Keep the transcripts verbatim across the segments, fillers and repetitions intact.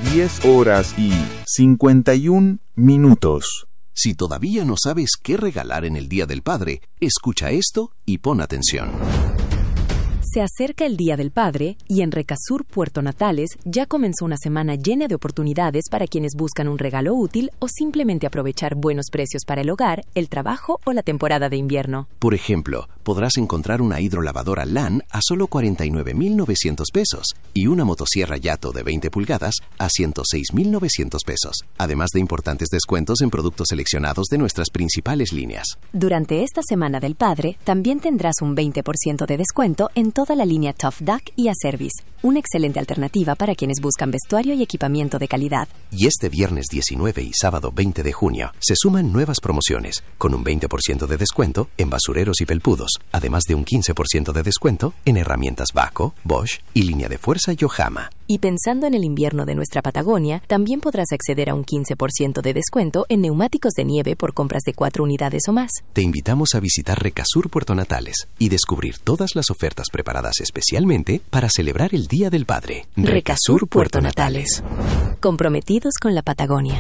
diez horas y cincuenta y un minutos. Si todavía no sabes qué regalar en el Día del Padre, escucha esto y pon atención. Se acerca el Día del Padre y en Recasur Puerto Natales ya comenzó una semana llena de oportunidades para quienes buscan un regalo útil o simplemente aprovechar buenos precios para el hogar, el trabajo o la temporada de invierno. Por ejemplo, podrás encontrar una hidrolavadora L A N a solo cuarenta y nueve mil novecientos pesos y una motosierra Yato de veinte pulgadas a ciento seis mil novecientos pesos, además de importantes descuentos en productos seleccionados de nuestras principales líneas. Durante esta Semana del Padre, también tendrás un veinte por ciento de descuento en toda la línea Tough Duck y Acervis, una excelente alternativa para quienes buscan vestuario y equipamiento de calidad. Y este viernes diecinueve y sábado veinte de junio se suman nuevas promociones, con un veinte por ciento de descuento en basureros y pelpudos, además de un quince por ciento de descuento en herramientas Baco, Bosch y línea de fuerza Yohama. Y pensando en el invierno de nuestra Patagonia, también podrás acceder a un quince por ciento de descuento en neumáticos de nieve por compras de cuatro unidades o más. Te invitamos a visitar Recasur Puerto Natales y descubrir todas las ofertas preparadas especialmente para celebrar el Día del Padre. Recasur Puerto Natales. Comprometidos con la Patagonia.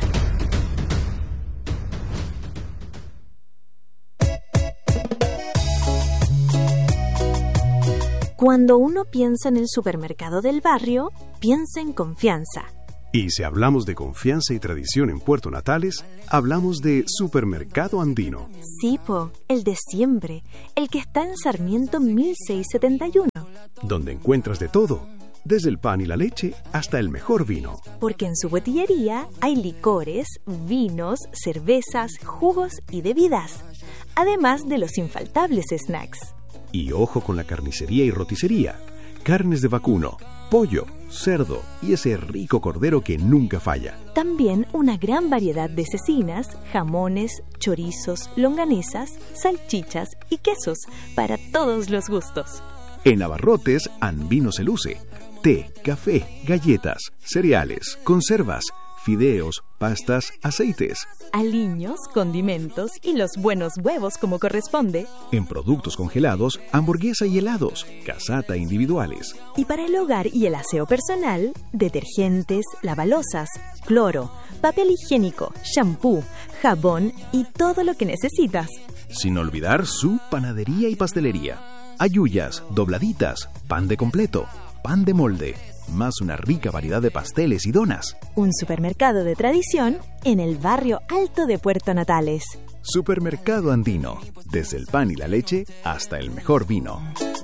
Cuando uno piensa en el supermercado del barrio, piensa en confianza. Y si hablamos de confianza y tradición en Puerto Natales, hablamos de Supermercado Andino. Sí, po, el de siempre, el que está en Sarmiento mil seiscientos setenta y uno. Donde encuentras de todo, desde el pan y la leche hasta el mejor vino. Porque en su botillería hay licores, vinos, cervezas, jugos y bebidas, además de los infaltables snacks. Y ojo con la carnicería y roticería, carnes de vacuno, pollo, cerdo y ese rico cordero que nunca falla. También una gran variedad de cecinas, jamones, chorizos, longanizas, salchichas y quesos para todos los gustos. En Abarrotes, Anvino se luce. Té, café, galletas, cereales, conservas, fideos, pastas, aceites. Aliños, condimentos y los buenos huevos como corresponde. En productos congelados, hamburguesa y helados, casata individuales. Y para el hogar y el aseo personal, detergentes, lavalosas, cloro, papel higiénico, shampoo, jabón y todo lo que necesitas. Sin olvidar su panadería y pastelería. Ayuyas, dobladitas, pan de completo, pan de molde, más una rica variedad de pasteles y donas. Un supermercado de tradición en el barrio alto de Puerto Natales. Supermercado Andino, desde el pan y la leche hasta el mejor vino.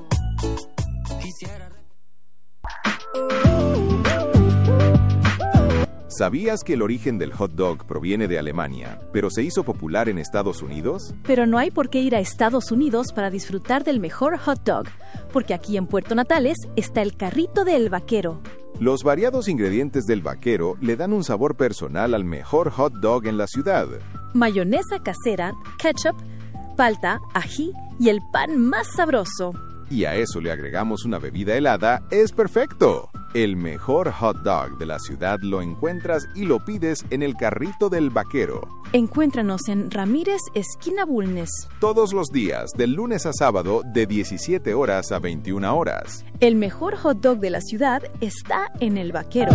¿Sabías que el origen del hot dog proviene de Alemania, pero se hizo popular en Estados Unidos? Pero no hay por qué ir a Estados Unidos para disfrutar del mejor hot dog, porque aquí en Puerto Natales está el carrito del vaquero. Los variados ingredientes del vaquero le dan un sabor personal al mejor hot dog en la ciudad. Mayonesa casera, ketchup, palta, ají y el pan más sabroso. Y a eso le agregamos una bebida helada, es perfecto. El mejor hot dog de la ciudad lo encuentras y lo pides en el carrito del vaquero. Encuéntranos en Ramírez, esquina Bulnes. Todos los días, del lunes a sábado, de diecisiete horas a veintiuna horas. El mejor hot dog de la ciudad está en el vaquero.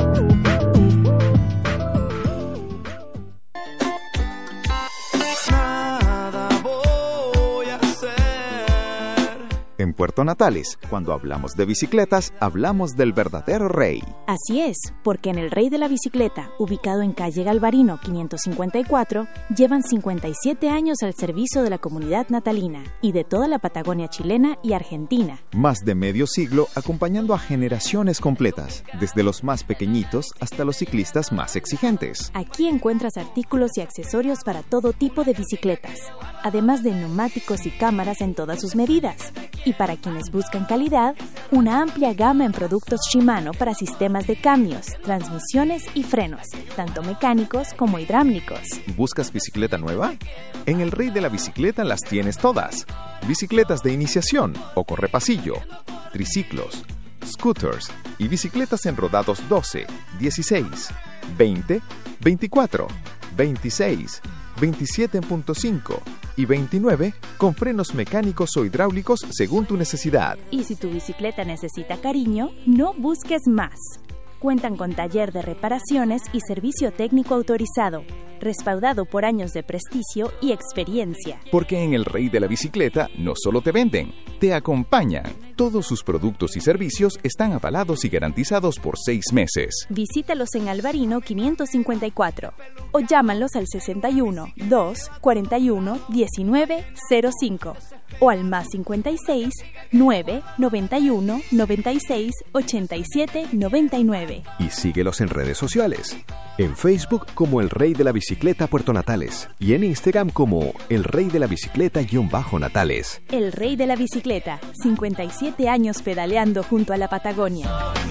En Puerto Natales, cuando hablamos de bicicletas, hablamos del verdadero rey. Así es, porque en el Rey de la Bicicleta, ubicado en calle Galvarino quinientos cincuenta y cuatro, llevan cincuenta y siete años al servicio de la comunidad natalina y de toda la Patagonia chilena y argentina. Más de medio siglo acompañando a generaciones completas, desde los más pequeñitos hasta los ciclistas más exigentes. Aquí encuentras artículos y accesorios para todo tipo de bicicletas, además de neumáticos y cámaras en todas sus medidas. Y para quienes buscan calidad, una amplia gama en productos Shimano para sistemas de cambios, transmisiones y frenos, tanto mecánicos como hidráulicos. ¿Buscas bicicleta nueva? En el Rey de la Bicicleta las tienes todas. Bicicletas de iniciación o correpasillo, triciclos, scooters y bicicletas en rodados doce, dieciséis, veinte, veinticuatro, veintiséis, veintisiete punto cinco y veintinueve con frenos mecánicos o hidráulicos según tu necesidad. Y si tu bicicleta necesita cariño, no busques más. Cuentan con taller de reparaciones y servicio técnico autorizado, respaldado por años de prestigio y experiencia. Porque en el Rey de la Bicicleta no solo te venden, te acompañan. Todos sus productos y servicios están avalados y garantizados por seis meses. Visítalos en Alvarino quinientos cincuenta y cuatro o llámalos al sesenta y uno, dos, cuarenta y uno, diecinueve, cero cinco o al más cincuenta y seis, nueve, noventa y uno, noventa y seis, ochenta y siete, noventa y nueve. Y síguelos en redes sociales. En Facebook como El Rey de la Bicicleta Puerto Natales y en Instagram como El Rey de la Bicicleta-Natales. El Rey de la Bicicleta, cincuenta y siete años pedaleando junto a la Patagonia.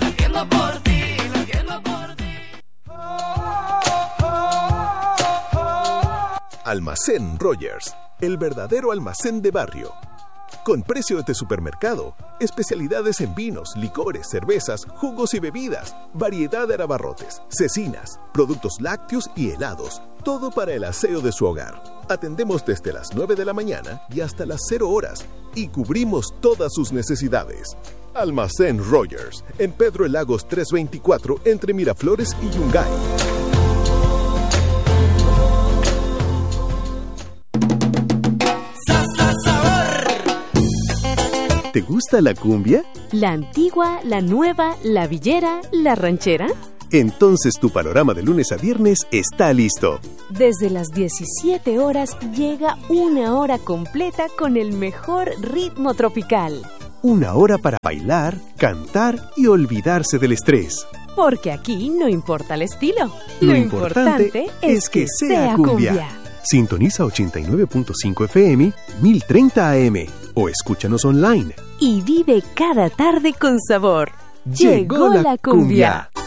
Almacén Rogers, el verdadero almacén de barrio. Con precios de supermercado, especialidades en vinos, licores, cervezas, jugos y bebidas, variedad de abarrotes, cecinas, productos lácteos y helados, todo para el aseo de su hogar. Atendemos desde las nueve de la mañana y hasta las cero horas y cubrimos todas sus necesidades. Almacén Rogers, en Pedro El Lagos trescientos veinticuatro, entre Miraflores y Yungay. ¿Te gusta la cumbia? ¿La antigua, la nueva, la villera, la ranchera? Entonces tu panorama de lunes a viernes está listo. Desde las diecisiete horas llega una hora completa con el mejor ritmo tropical. Una hora para bailar, cantar y olvidarse del estrés. Porque aquí no importa el estilo. Lo, Lo importante, importante es que sea cumbia. cumbia. Sintoniza ochenta y nueve punto cinco F M, mil treinta A M o escúchanos online. Y vive cada tarde con sabor. Llegó, Llegó la, la cumbia. cumbia.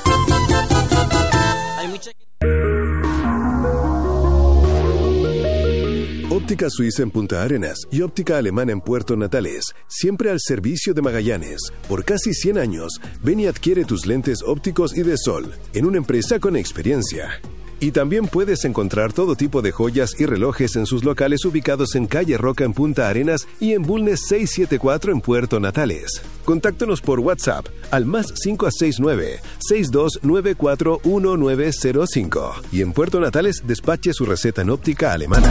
Óptica Suiza en Punta Arenas y Óptica Alemana en Puerto Natales, siempre al servicio de Magallanes. Por casi cien años, ven y adquiere tus lentes ópticos y de sol en una empresa con experiencia. Y también puedes encontrar todo tipo de joyas y relojes en sus locales ubicados en Calle Roca en Punta Arenas y en Bulnes seiscientos setenta y cuatro en Puerto Natales. Contáctanos por WhatsApp al más cinco seis nueve, seis dos nueve cuatro, uno nueve cero cinco. Y en Puerto Natales despache su receta en óptica alemana.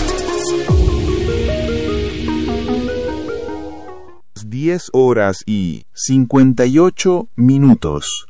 diez horas y cincuenta y ocho minutos.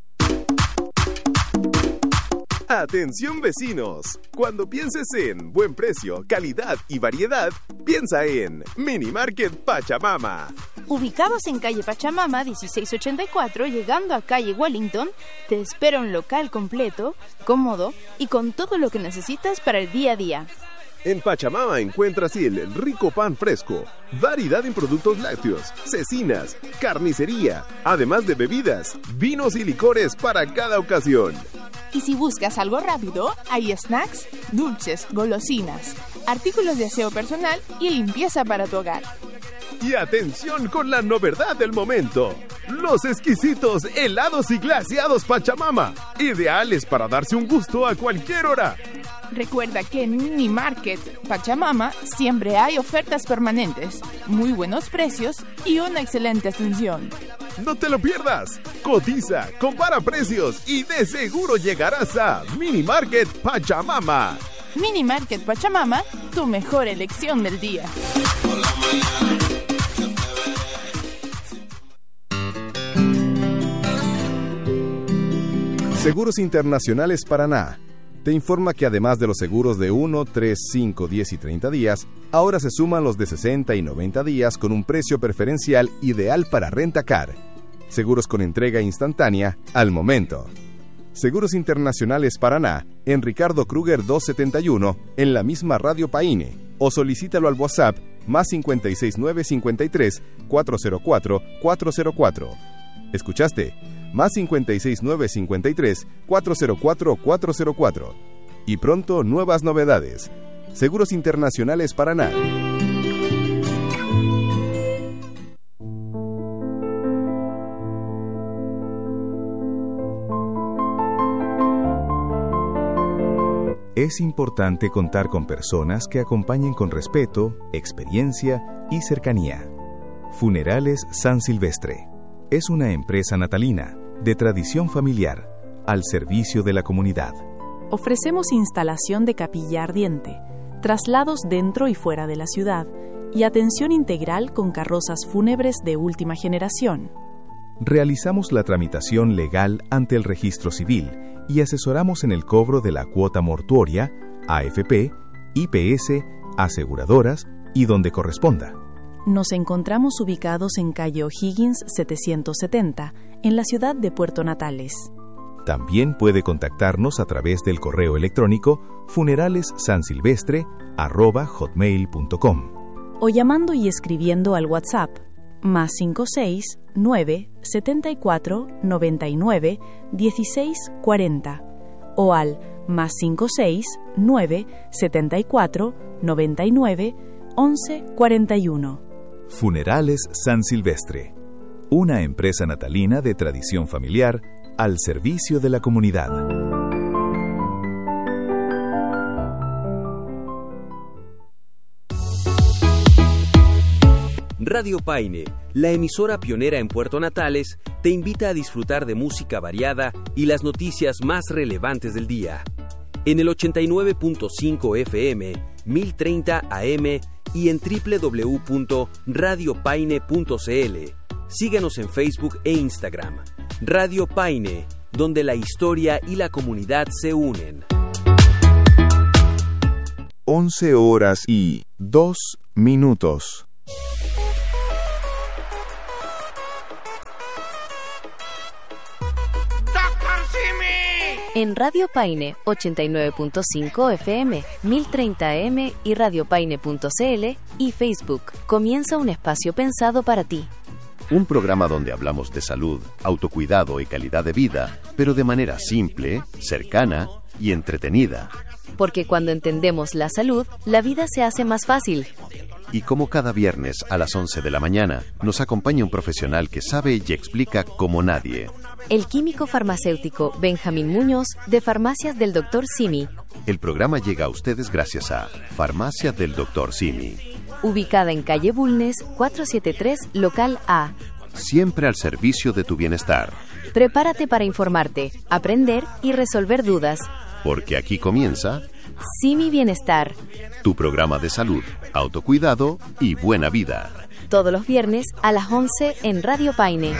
Atención vecinos, cuando pienses en buen precio, calidad y variedad, piensa en Mini Market Pachamama. Ubicados en calle Pachamama dieciséis ochenta y cuatro, llegando a calle Wellington, te espera un local completo, cómodo y con todo lo que necesitas para el día a día. En Pachamama encuentras el rico pan fresco, variedad en productos lácteos, cecinas, carnicería, además de bebidas, vinos y licores para cada ocasión. Y si buscas algo rápido, hay snacks, dulces, golosinas, artículos de aseo personal y limpieza para tu hogar. Y atención con la novedad del momento, los exquisitos helados y glaseados Pachamama, ideales para darse un gusto a cualquier hora. Recuerda que en Mini Market Pachamama siempre hay ofertas permanentes, muy buenos precios y una excelente atención. No te lo pierdas. Cotiza, compara precios y de seguro llegarás a Mini Market Pachamama. Mini Market Pachamama, tu mejor elección del día. Seguros Internacionales Paraná te informa que además de los seguros de uno, tres, cinco, diez y treinta días, ahora se suman los de sesenta y noventa días con un precio preferencial ideal para Rentacar. Seguros con entrega instantánea al momento. Seguros Internacionales Paraná, en Ricardo Kruger doscientos setenta y uno, en la misma Radio Paine, o solicítalo al WhatsApp más cinco seis nueve, cincuenta y tres, cuatrocientos cuatro, cuatrocientos cuatro. ¿Escuchaste? Más cinco seis nueve, cincuenta y tres, cuatrocientos cuatro, cuatrocientos cuatro. Y pronto nuevas novedades. Seguros Internacionales Paraná. Es importante contar con personas que acompañen con respeto, experiencia y cercanía. Funerales San Silvestre. Es una empresa natalina, de tradición familiar, al servicio de la comunidad. Ofrecemos instalación de capilla ardiente, traslados dentro y fuera de la ciudad y atención integral con carrozas fúnebres de última generación. Realizamos la tramitación legal ante el registro civil y asesoramos en el cobro de la cuota mortuoria, A F P, I P S, aseguradoras y donde corresponda. Nos encontramos ubicados en calle O'Higgins setecientos setenta, en la ciudad de Puerto Natales. También puede contactarnos a través del correo electrónico funeralessansilvestre arroba hotmail punto com o llamando y escribiendo al WhatsApp más cinco seis nueve setenta y cuatro noventa y nueve dieciséis cuarenta o al más cinco seis nueve setenta y cuatro noventa y nueve once cuarenta y uno. Funerales San Silvestre, una empresa natalina de tradición familiar al servicio de la comunidad. Radio Paine, la emisora pionera en Puerto Natales, te invita a disfrutar de música variada y las noticias más relevantes del día. En el ochenta y nueve punto cinco F M, mil treinta A M y en doble u doble u doble u punto radio paine punto c l. Síguenos en Facebook e Instagram. Radio Paine, donde la historia y la comunidad se unen. once horas y dos minutos. En Radio Paine ochenta y nueve punto cinco F M, mil treinta A M y radio paine punto c l y Facebook comienza un espacio pensado para ti. Un programa donde hablamos de salud, autocuidado y calidad de vida, pero de manera simple, cercana y entretenida. Porque cuando entendemos la salud, la vida se hace más fácil. Y como cada viernes a las once de la mañana, nos acompaña un profesional que sabe y explica como nadie. El químico farmacéutico Benjamín Muñoz, de Farmacias del doctor Simi. El programa llega a ustedes gracias a Farmacias del doctor Simi. Ubicada en calle Bulnes, cuatrocientos setenta y tres, local A. Siempre al servicio de tu bienestar. Prepárate para informarte, aprender y resolver dudas. Porque aquí comienza Simi Bienestar. Tu programa de salud, autocuidado y buena vida. Todos los viernes a las once en Radio Paine.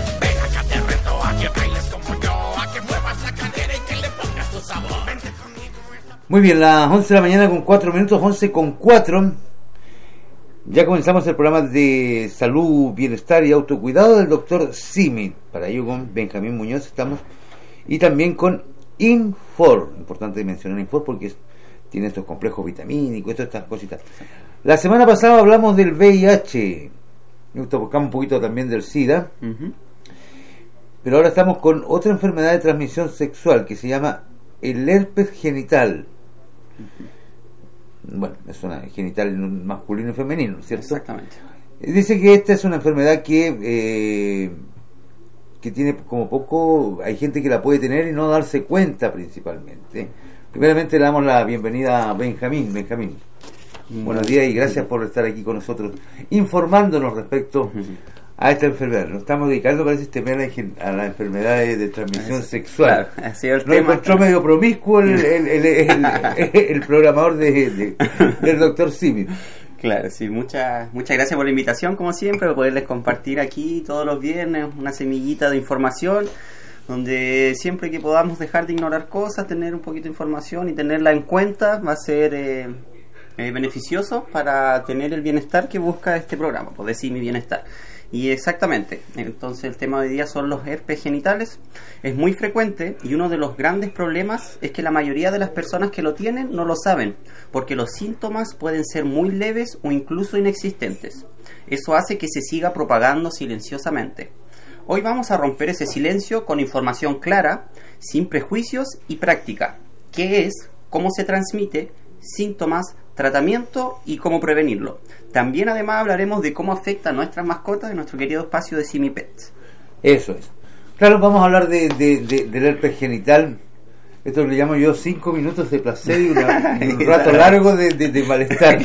Muy bien, las once de la mañana con cuatro minutos, once con cuatro. Ya comenzamos el programa de salud, bienestar y autocuidado del doctor Simi. Para ello con Benjamín Muñoz estamos. Y también con Infor. Importante mencionar Infor porque es, tiene estos complejos vitamínicos, todas estas cositas. La semana pasada hablamos del V I H. Me gusta buscar un poquito también del SIDA. Uh-huh. Pero ahora estamos con otra enfermedad de transmisión sexual que se llama el herpes genital. Uh-huh. Bueno, es una genital masculino y femenino, ¿cierto? Exactamente. Dice que esta es una enfermedad que eh, que tiene como poco, hay gente que la puede tener y no darse cuenta principalmente. Primeramente le damos la bienvenida a Benjamín. Benjamín, uh-huh. Buenos días y gracias por estar aquí con nosotros informándonos respecto uh-huh. a esta enfermedad. Nos estamos dedicando, parece, este tema a la enfermedad de, de transmisión es, sexual. Claro, ha sido el no tema. Encontró medio promiscuo el, el, el, el, el, el programador de, de, del doctor Simi. Claro, sí, muchas muchas gracias por la invitación, como siempre, por poderles compartir aquí todos los viernes una semillita de información, donde siempre que podamos dejar de ignorar cosas, tener un poquito de información y tenerla en cuenta, va a ser eh, eh, beneficioso para tener el bienestar que busca este programa, por decir mi bienestar. Y exactamente, entonces el tema de hoy día son los herpes genitales. Es muy frecuente y uno de los grandes problemas es que la mayoría de las personas que lo tienen no lo saben, porque los síntomas pueden ser muy leves o incluso inexistentes. Eso hace que se siga propagando silenciosamente. Hoy vamos a romper ese silencio con información clara, sin prejuicios y práctica. ¿Qué es? ¿Cómo se transmite? Síntomas, tratamiento y cómo prevenirlo. También además hablaremos de cómo afecta a nuestras mascotas en nuestro querido espacio de Simi Pets. Eso es. Claro, vamos a hablar de, de, de, del herpes genital. Esto le llamo yo cinco minutos de placer y, una, y un rato largo de, de, de malestar.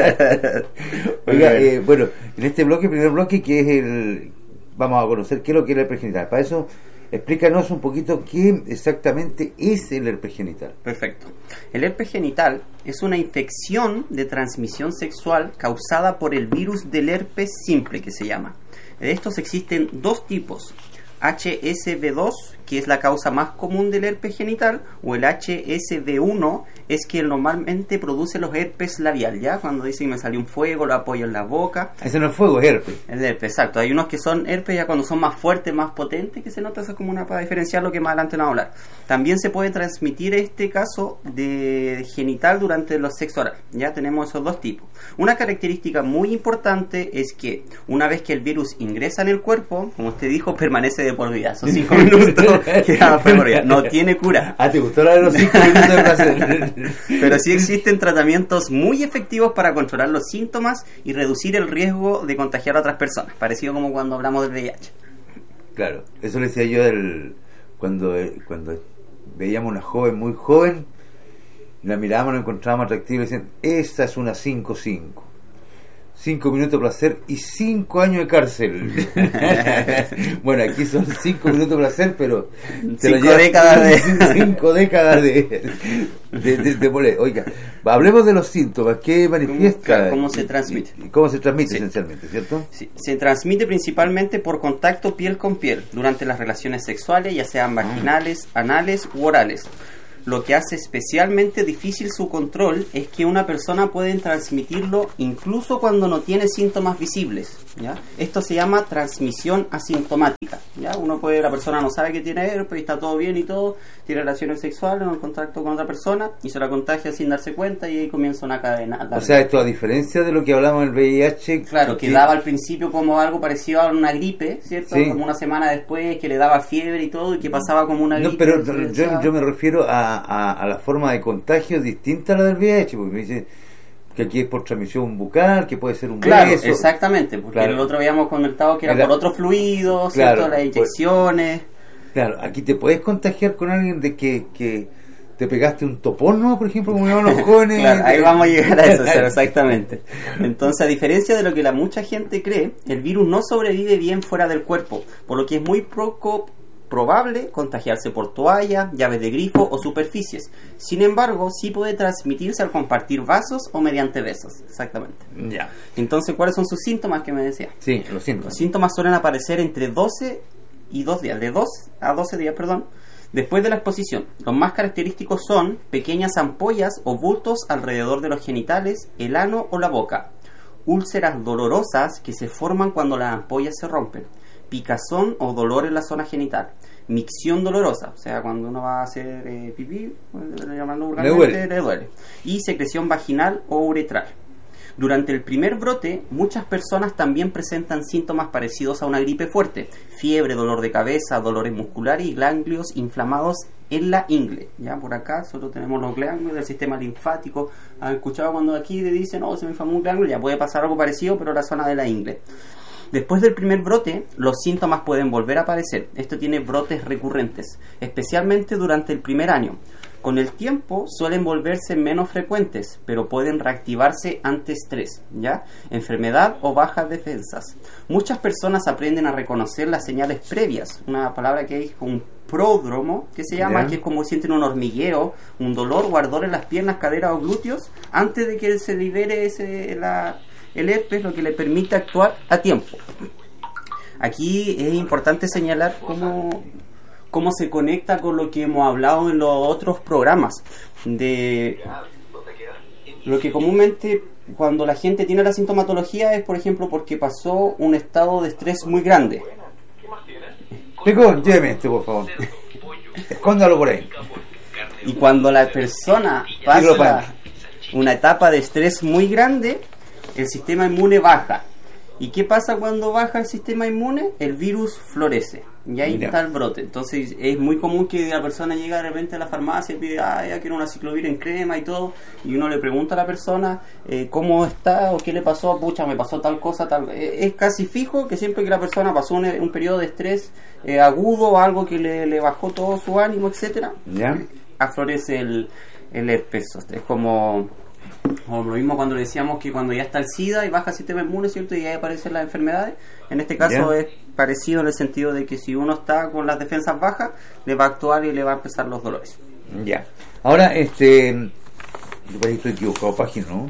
Oiga, eh, bueno, en este bloque, primer bloque, que es el... Vamos a conocer qué es lo que es el herpes genital. Para eso explícanos un poquito qué exactamente es el herpes genital. Perfecto. El herpes genital es una infección de transmisión sexual causada por el virus del herpes simple, que se llama. De estos existen dos tipos: H S V dos, que es la causa más común del herpes genital, o el H S V uno, es que normalmente produce los herpes labial, ¿ya? Cuando dicen me salió un fuego, lo apoyo en la boca. Ese no es fuego, es herpes. El herpes, exacto. Hay unos que son herpes ya cuando son más fuertes, más potentes, que se nota, eso es como una para diferenciar lo que más adelante vamos a hablar. También se puede transmitir este caso de genital durante el sexo oral, ¿ya? Tenemos esos dos tipos. Una característica muy importante es que una vez que el virus ingresa en el cuerpo, como usted dijo, permanece de por vida. Esos cinco minutos queda por vida. No tiene cura. Ah, ¿te gustó la de los cinco minutos de placer? Pero sí existen tratamientos muy efectivos para controlar los síntomas y reducir el riesgo de contagiar a otras personas, parecido como cuando hablamos del V I H. Claro, eso le decía yo del, cuando, cuando veíamos una joven muy joven, la mirábamos, la encontrábamos atractiva y decían, esta es una cinco cinco. Cinco minutos de placer y cinco años de cárcel. Bueno, aquí son cinco minutos de placer, pero cinco décadas de cinco décadas de de, de, de moler. Oiga, hablemos de los síntomas. ¿Qué manifiesta? ¿Cómo, cómo se transmite? ¿Y cómo se transmite sí. esencialmente, cierto? Sí. Se transmite principalmente por contacto piel con piel durante las relaciones sexuales, ya sean vaginales, anales u orales. Lo que hace especialmente difícil su control es que una persona puede transmitirlo incluso cuando no tiene síntomas visibles, ¿ya? Esto se llama transmisión asintomática, ¿ya? Uno puede, la persona no sabe que tiene herpes y está todo bien y todo, tiene relaciones sexuales, no en contacto con otra persona y se la contagia sin darse cuenta y ahí comienza una cadena. O sea, esto a diferencia de lo que hablamos del V I H... Claro, que daba al principio como algo parecido a una gripe, ¿cierto? Sí. Como una semana después que le daba fiebre y todo y que pasaba como una gripe. No, pero yo, yo me refiero a A, a la forma de contagio distinta a la del V I H, porque me dice que aquí es por transmisión bucal, que puede ser un claro, beso. Exactamente, porque claro. El otro habíamos comentado que era, era por otros fluidos, claro, ¿cierto? Las inyecciones. Pues, claro, aquí te puedes contagiar con alguien de que, que te pegaste un topón, ¿no? Por ejemplo, como llaman los jóvenes. Claro, ahí vamos a llegar a eso, exactamente. Entonces, a diferencia de lo que la mucha gente cree, el virus no sobrevive bien fuera del cuerpo, por lo que es muy poco probable contagiarse por toalla, llaves de grifo o superficies. Sin embargo, sí puede transmitirse al compartir vasos o mediante besos. Exactamente. Ya. Entonces, ¿cuáles son sus síntomas que me decía? Sí, los síntomas. Los síntomas suelen aparecer entre doce y dos días, de dos a doce días, perdón, después de la exposición. Los más característicos son pequeñas ampollas o bultos alrededor de los genitales, el ano o la boca, úlceras dolorosas que se forman cuando las ampollas se rompen, picazón o dolor en la zona genital, micción dolorosa, o sea, cuando uno va a hacer eh, pipí, llamarlo vulgarmente, le duele. le duele, y secreción vaginal o uretral. Durante el primer brote, muchas personas también presentan síntomas parecidos a una gripe fuerte, fiebre, dolor de cabeza, dolores musculares y ganglios inflamados en la ingle. Ya por acá solo tenemos los ganglios del sistema linfático. ¿Han escuchado cuando aquí le dicen, oh, se me inflamó un ganglio? Ya puede pasar algo parecido, pero en la zona de la ingle. Después del primer brote, los síntomas pueden volver a aparecer. Esto tiene brotes recurrentes, especialmente durante el primer año. Con el tiempo suelen volverse menos frecuentes, pero pueden reactivarse ante estrés, ¿ya? Enfermedad o bajas defensas. Muchas personas aprenden a reconocer las señales previas, una palabra que es un pródromo, que se llama, yeah. que es como sienten un hormigueo, un dolor o ardor en las piernas, caderas o glúteos, antes de que se libere ese, la, el herpes, lo que le permite actuar a tiempo. Aquí es importante señalar cómo... cómo se conecta con lo que hemos hablado en los otros programas, de lo que comúnmente cuando la gente tiene la sintomatología es, por ejemplo, porque pasó un estado de estrés muy grande. Pico, lléveme este, por favor. Escóndalo por ahí. Y cuando la persona pasa una etapa de estrés muy grande, el sistema inmune baja. ¿Y qué pasa cuando baja el sistema inmune? El virus florece. Y ahí Mira. está el brote. Entonces es muy común que la persona llegue de repente a la farmacia y pide, ah, ya quiero una ciclovir en crema y todo, y uno le pregunta a la persona eh, cómo está o qué le pasó, pucha, me pasó tal cosa, tal. Eh, es casi fijo que siempre que la persona pasó un, un periodo de estrés eh, agudo o algo que le, le bajó todo su ánimo, etcétera, ¿Ya? aflorece el, el herpes. Es como... o lo mismo cuando decíamos que cuando ya está el SIDA y baja el sistema inmune, ¿cierto? Y ahí aparecen las enfermedades. En este caso yeah. es parecido en el sentido de que si uno está con las defensas bajas, le va a actuar y le va a empezar los dolores. Ya. Ahora, este... yo parece que estoy equivocado, página, ¿no?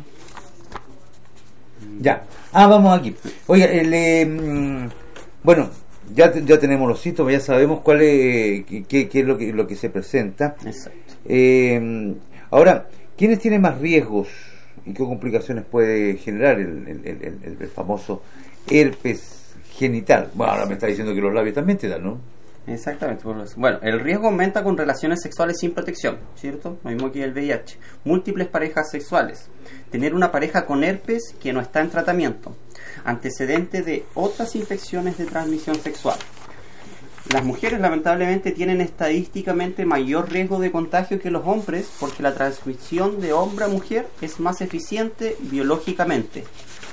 Ya. Ah, vamos aquí. Oiga, el, eh, bueno, ya ya tenemos los síntomas, ya sabemos cuál es, qué, qué es lo que, lo que se presenta. Exacto. Eh, ahora, ¿quiénes tienen más riesgos y qué complicaciones puede generar el, el, el, el, el famoso herpes genital? Bueno, ahora me está diciendo que los labios también te dan, ¿no? Exactamente. Bueno, el riesgo aumenta con relaciones sexuales sin protección, ¿cierto? Lo mismo que el V I H. Múltiples parejas sexuales. Tener una pareja con herpes que no está en tratamiento. Antecedente de otras infecciones de transmisión sexual. Las mujeres lamentablemente tienen estadísticamente mayor riesgo de contagio que los hombres porque la transmisión de hombre a mujer es más eficiente biológicamente.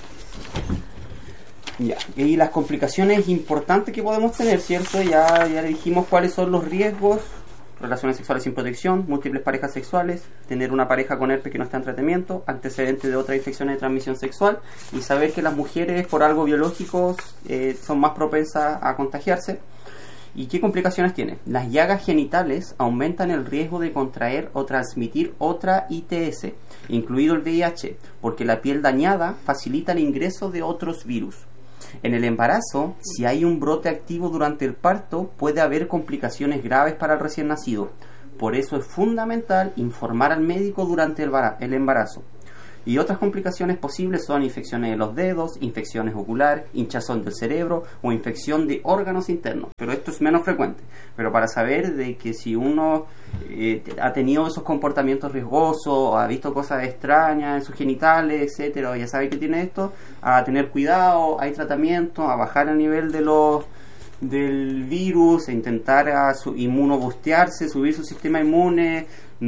Ya, y las complicaciones importantes que podemos tener, ¿cierto? Ya, ya le dijimos cuáles son los riesgos: relaciones sexuales sin protección, múltiples parejas sexuales, tener una pareja con herpes que no está en tratamiento, antecedentes de otras infecciones de transmisión sexual, y saber que las mujeres por algo biológico eh, son más propensas a contagiarse. ¿Y qué complicaciones tiene? Las llagas genitales aumentan el riesgo de contraer o transmitir otra I T S, incluido el V I H, porque la piel dañada facilita el ingreso de otros virus. En el embarazo, si hay un brote activo durante el parto, puede haber complicaciones graves para el recién nacido. Por eso es fundamental informar al médico durante el embarazo. Y otras complicaciones posibles son infecciones de los dedos, infecciones oculares, hinchazón del cerebro o infección de órganos internos. Pero esto es menos frecuente. Pero para saber de que si uno eh, ha tenido esos comportamientos riesgosos, o ha visto cosas extrañas en sus genitales, etcétera, o ya sabe que tiene esto, a tener cuidado, hay tratamiento, a bajar el nivel de los del virus, a intentar a su inmunobustearse, subir su sistema inmune,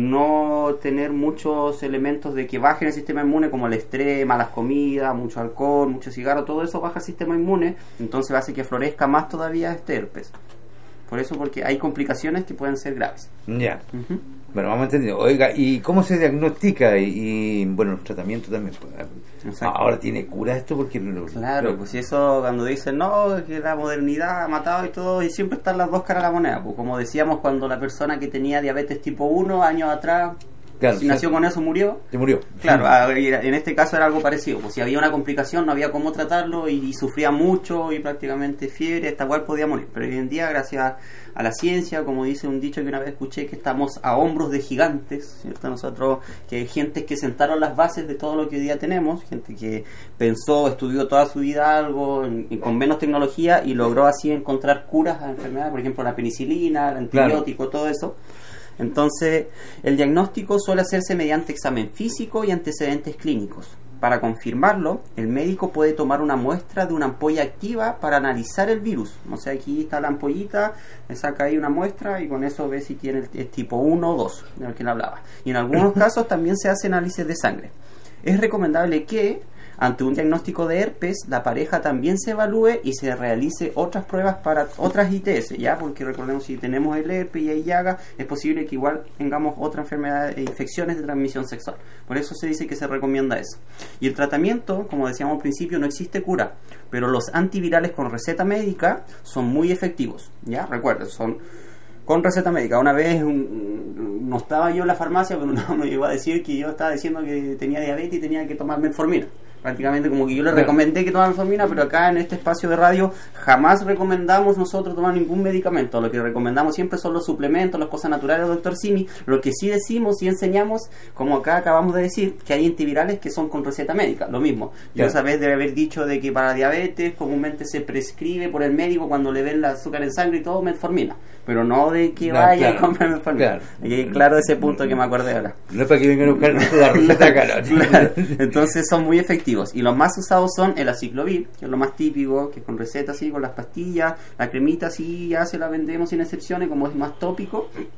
no tener muchos elementos de que bajen el sistema inmune como el estrés, malas comidas, mucho alcohol, mucho cigarro, todo eso baja el sistema inmune, entonces hace que florezca más todavía este herpes. Por eso, porque hay complicaciones que pueden ser graves. Ya. Uh-huh. Bueno, vamos a entender. Oiga, ¿y cómo se diagnostica? Y, y bueno, el tratamiento también. Exacto. Ahora tiene cura esto porque... Claro, pues eso cuando dicen, no, que la modernidad ha matado y todo, y siempre están las dos caras de la moneda. Pues como decíamos, cuando la persona que tenía diabetes tipo uno años atrás... Claro, si nació con eso, murió. Se murió. Claro, a, en este caso era algo parecido. Pues si había una complicación, no había cómo tratarlo y, y sufría mucho y prácticamente fiebre, hasta igual podía morir. Pero hoy en día, gracias a la ciencia, como dice un dicho que una vez escuché, que estamos a hombros de gigantes, ¿cierto? Nosotros, que gente que sentaron las bases de todo lo que hoy día tenemos, gente que pensó, estudió toda su vida algo en, en, con menos tecnología y logró así encontrar curas a enfermedades, por ejemplo la penicilina, el antibiótico, claro. Todo eso. Entonces, el diagnóstico suele hacerse mediante examen físico y antecedentes clínicos. Para confirmarlo, el médico puede tomar una muestra de una ampolla activa para analizar el virus. O sea, aquí está la ampollita, le saca ahí una muestra y con eso ve si tiene el tipo uno o dos, de lo que le hablaba. Y en algunos casos también se hace análisis de sangre. Es recomendable que, ante un diagnóstico de herpes, la pareja también se evalúe y se realice otras pruebas para otras I T S, ¿ya? Porque recordemos, si tenemos el herpes y hay llaga, es posible que igual tengamos otra enfermedad e infecciones de transmisión sexual. Por eso se dice que se recomienda eso. Y el tratamiento, como decíamos al principio, no existe cura, pero los antivirales con receta médica son muy efectivos, ¿ya? Recuerden, son con receta médica. Una vez un, no estaba yo en la farmacia, pero no me llegó a decir que yo estaba diciendo que tenía diabetes y tenía que tomar metformina. Prácticamente como que yo le recomendé que tomara metformina, pero acá en este espacio de radio jamás recomendamos nosotros tomar ningún medicamento. Lo que recomendamos siempre son los suplementos, las cosas naturales del doctor Simi. Lo que sí decimos y enseñamos, como acá acabamos de decir, que hay antivirales que son con receta médica, lo mismo. Yo esa vez debe haber dicho de que para diabetes comúnmente se prescribe por el médico cuando le ven el azúcar en sangre y todo, metformina, pero no de que vaya claro, a comprar metformina. Claro. Y claro, ese punto que me acordé ahora. No es para que vengan a buscar la receta acá, ¿no? Claro. Entonces son muy efectivos. Y los más usados son el aciclovir, que es lo más típico, que es con receta así, con las pastillas, la cremita sí ya se la vendemos sin excepciones, como es más tópico.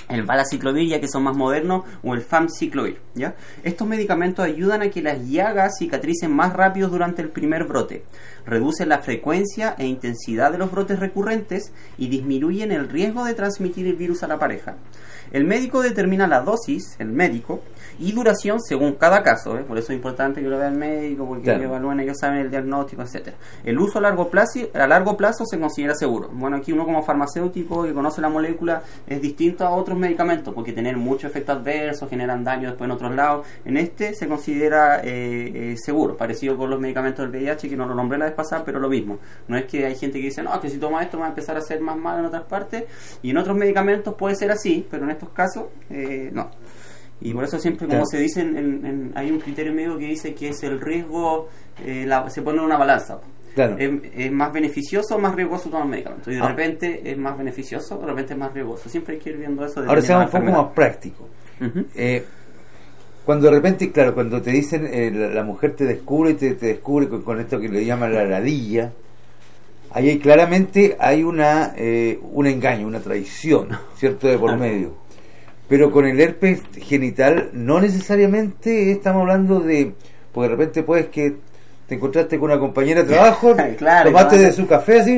el Valaciclovir, ya que son más modernos, o el Famciclovir, ¿ya? Estos medicamentos ayudan a que las llagas cicatricen más rápido durante el primer brote, reducen la frecuencia e intensidad de los brotes recurrentes y disminuyen el riesgo de transmitir el virus a la pareja. El médico determina la dosis, el médico, y duración según cada caso, ¿eh? Por eso es importante que lo vea el médico, porque claro, evalúen, ellos saben el diagnóstico, etcétera. El uso a largo plazo a largo plazo se considera seguro. Bueno, aquí uno como farmacéutico que conoce la molécula es distinto a otros medicamentos, porque tienen muchos efectos adversos, generan daño después en otros lados. En este se considera eh, eh, seguro, parecido con los medicamentos del V I H, que no lo nombré la vez pasada, pero lo mismo. No es que hay gente que dice, no, que si toma esto me va a empezar a hacer más mal en otras partes, y en otros medicamentos puede ser así, pero en estos casos eh, no. Y por eso siempre, como claro, se dice, en, en, hay un criterio médico que dice que es el riesgo, eh, la, se pone en una balanza. Claro. ¿Es, es más beneficioso o más riesgoso tomar medicamentos? Y de ah. repente es más beneficioso, de repente es más riesgoso. Siempre hay que ir viendo eso. Ahora sea un poco más práctico. Uh-huh. Eh, cuando de repente, claro, cuando te dicen, eh, la, la mujer te descubre, te, te descubre con, con esto que le llaman la ladilla, ahí hay, claramente hay una eh, un engaño, una traición, ¿cierto?, de por ah. medio. Pero con el herpes genital no necesariamente estamos hablando de, porque de repente puedes que te encontraste con una compañera de trabajo, claro, tomaste de su café así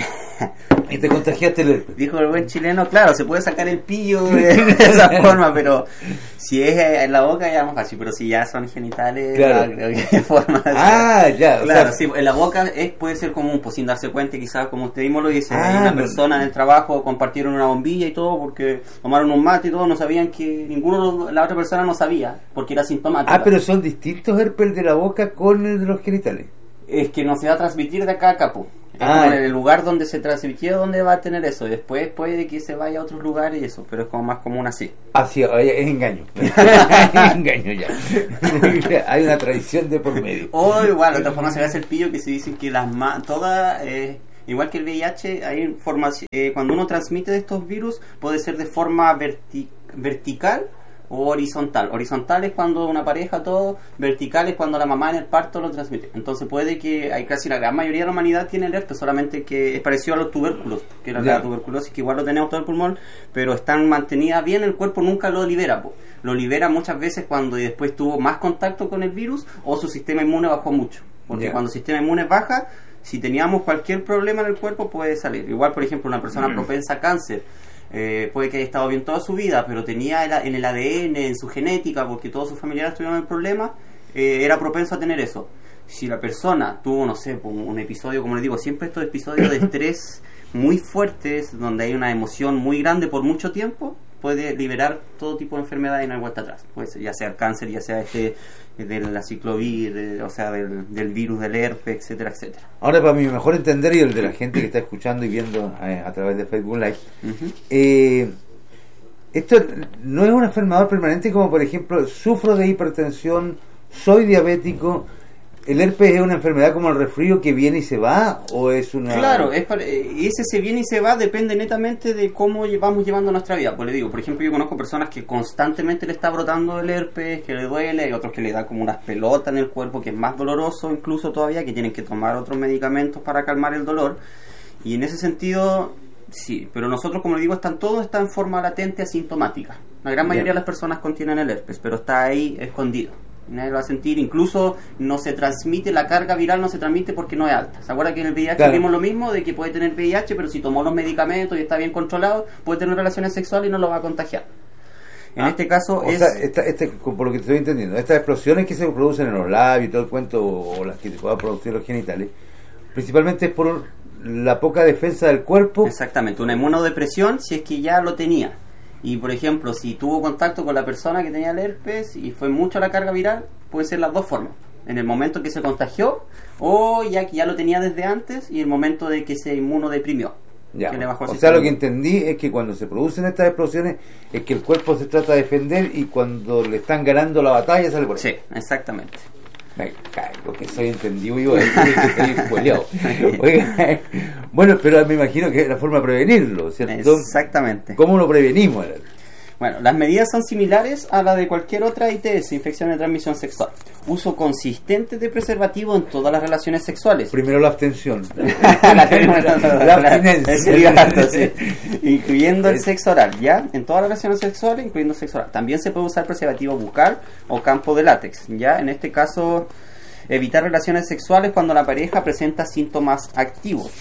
y te contagiaste el herpes. Dijo el buen chileno, claro, se puede sacar el pillo de, de esa forma, pero si es en la boca ya es más fácil, pero si ya son genitales, claro, no creo que hay forma de ah, hacer. Ya, claro, o sea, sí, en la boca es, puede ser común, pues sin darse cuenta, quizás como usted mismo lo dice, ah, hay una no, persona en el trabajo, compartieron una bombilla y todo, porque tomaron un mate y todo, no sabían que ninguno, la otra persona no sabía, porque era sintomática. Ah, pero son distintos herpes de la boca con el de los genitales. Es que no se va a transmitir de acá a acá, pues. Ah, en el lugar donde se transmitió, donde va a tener eso, y después puede que se vaya a otros lugares y eso, pero es como más común así. Así, ah, es engaño. Es engaño ya. Hay una tradición de por medio. O igual, de otra forma se ve el pillo que se dicen que las ma- todas, eh, igual que el V I H, hay formación, eh, cuando uno transmite de estos virus, puede ser de forma verti- vertical o horizontal. Horizontal es cuando una pareja, todo. Vertical es cuando la mamá en el parto lo transmite. Entonces puede que hay casi la gran mayoría de la humanidad tiene el herpes, solamente que es parecido a los tubérculos, que era yeah. la tuberculosis, que igual lo tenemos todo el pulmón, pero están mantenidas bien, el cuerpo nunca lo libera, po. Lo libera muchas veces cuando después tuvo más contacto con el virus o su sistema inmune bajó mucho, porque yeah. cuando el sistema inmune baja, si teníamos cualquier problema en el cuerpo puede salir. Igual, por ejemplo, una persona mm. propensa a cáncer, Eh, puede que haya estado bien toda su vida, pero tenía el, en el A D N, en su genética, porque todos sus familiares tuvieron el problema, eh, era propenso a tener eso. Si la persona tuvo, no sé, un episodio, como les digo, siempre estos episodios de estrés muy fuertes, donde hay una emoción muy grande por mucho tiempo, puede liberar todo tipo de enfermedad y no hay vuelta atrás, pues ya sea el cáncer, ya sea este de la ciclovir, de, o sea del, del virus del herpes, etcétera, etcétera. Ahora, para mi mejor entender y el de la gente que está escuchando y viendo a, a través de Facebook Live, uh-huh. eh, esto no es un enfermador permanente, como por ejemplo, sufro de hipertensión, soy diabético. ¿El herpes es una enfermedad como el resfrío que viene y se va? ¿O es una...? Claro, es para, ese se viene y se va depende netamente de cómo vamos llevando nuestra vida. Pues le digo, por ejemplo, yo conozco personas que constantemente le está brotando el herpes, que le duele, hay otros que le da como unas pelotas en el cuerpo, que es más doloroso incluso todavía, que tienen que tomar otros medicamentos para calmar el dolor. Y en ese sentido, sí, pero nosotros, como le digo, están todos está en forma latente asintomática. La gran mayoría Bien. de las personas contienen el herpes, pero está ahí escondido. Nadie lo va a sentir, incluso no se transmite, la carga viral no se transmite porque no es alta. ¿Se acuerda que en el V I H claro. vimos lo mismo? De que puede tener V I H, pero si tomó los medicamentos y está bien controlado, puede tener relaciones sexuales y no lo va a contagiar. En ah, este caso o es... sea, esta, este, por lo que estoy entendiendo, estas explosiones que se producen en los labios y todo el cuento, o las que se puedan producir los genitales, principalmente es por la poca defensa del cuerpo. Exactamente, una inmunodepresión si es que ya lo tenía. Y por ejemplo, si tuvo contacto con la persona que tenía el herpes y fue mucha la carga viral, puede ser las dos formas. En el momento que se contagió, o ya que ya lo tenía desde antes, y el momento de que se inmunodeprimió. Ya. Que le bajó o sea, lo que entendí es que cuando se producen estas explosiones es que el cuerpo se trata de defender y cuando le están ganando la batalla sale por ahí. Sí, exactamente. Me cae, lo que soy entendido yo es que estoy spoileado. Oiga, bueno, pero me imagino que es la forma de prevenirlo, ¿cierto? Exactamente. ¿Cómo lo prevenimos? Bueno, las medidas son similares a la de cualquier otra I T S, infección de transmisión sexual. Uso consistente de preservativo en todas las relaciones sexuales. Primero la abstención. la, la abstinencia. Sí. Incluyendo el sexo oral, ¿ya? En todas las relaciones sexuales, incluyendo el sexo oral. También se puede usar preservativo bucal o campo de látex, ¿ya? En este caso, evitar relaciones sexuales cuando la pareja presenta síntomas activos.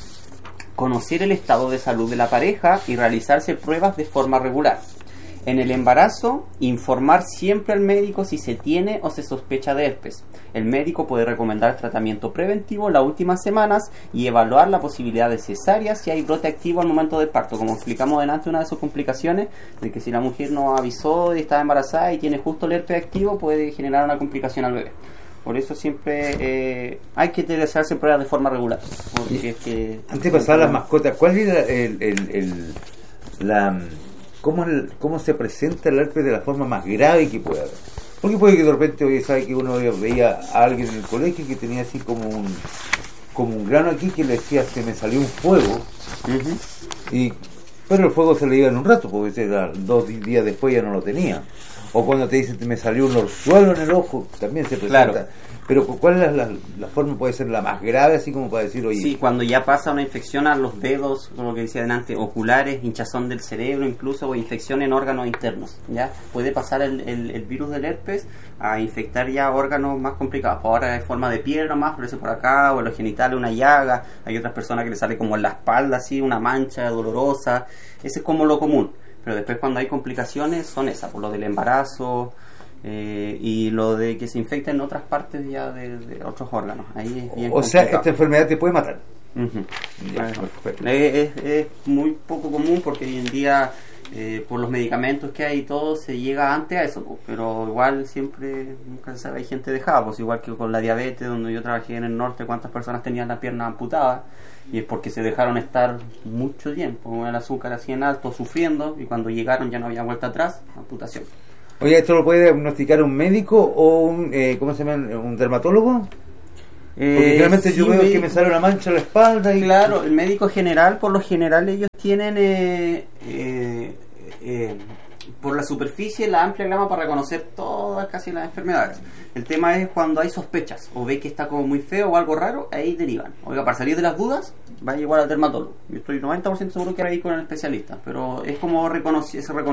Conocer el estado de salud de la pareja y realizarse pruebas de forma regular. En el embarazo, informar siempre al médico si se tiene o se sospecha de herpes. El médico puede recomendar tratamiento preventivo las últimas semanas y evaluar la posibilidad de cesárea si hay brote activo al momento del parto. Como explicamos delante, una de sus complicaciones, de que si la mujer no avisó y está embarazada y tiene justo el herpes activo, puede generar una complicación al bebé. Por eso siempre eh, hay que realizarse pruebas de forma regular. Porque es que, antes de pasar a las mascotas, ¿cuál era el, el, el, la... ¿Cómo, el, ¿Cómo se presenta el herpes de la forma más grave que pueda haber? Porque puede que de repente, oye, sabe que uno veía a alguien en el colegio que tenía así como un como un grano aquí que le decía, se me salió un fuego, uh-huh. y pero el fuego se le iba en un rato, porque era dos días después ya no lo tenía. O cuando te dicen, me salió un orzuelo en el ojo, también se presenta. Claro. Pero ¿cuál es la, la, la forma? ¿Puede ser la más grave, así como para decir, oye? Sí, cuando ya pasa una infección a los dedos, como que decía adelante, oculares, hinchazón del cerebro, incluso, o infección en órganos internos, ¿ya? Puede pasar el, el, el virus del herpes a infectar ya órganos más complicados. Ahora es forma de piel nomás, aparece por acá, o en los genitales una llaga. Hay otras personas que le sale como en la espalda, así, una mancha dolorosa. Ese es como lo común. Pero después cuando hay complicaciones son esas, por lo del embarazo, Eh, y lo de que se infecta en otras partes ya de, de otros órganos. Ahí es bien o sea, esta enfermedad te puede matar. Uh-huh. Ya, es, es, es muy poco común porque hoy en día eh, por los medicamentos que hay y todo se llega antes a eso, pues, pero igual siempre nunca se sabe, hay gente dejada, pues igual que con la diabetes, donde yo trabajé en el norte, cuántas personas tenían la pierna amputada y es porque se dejaron estar mucho tiempo con el azúcar así en alto, sufriendo, y cuando llegaron ya no había vuelta atrás, amputación. Oye, ¿esto lo puede diagnosticar un médico o un, eh, ¿cómo se llama? ¿Un dermatólogo? Porque eh, realmente sí, yo veo médico, que me sale una mancha en la espalda. Y claro, el médico general, por lo general ellos tienen eh, eh, eh, por la superficie la amplia gama para reconocer todas casi las enfermedades. El tema es cuando hay sospechas o ve que está como muy feo o algo raro, ahí derivan. Oiga, para salir de las dudas, vaya igual al dermatólogo. Yo estoy noventa por ciento seguro que va a ir con el especialista, pero es como reconocer, se reconoce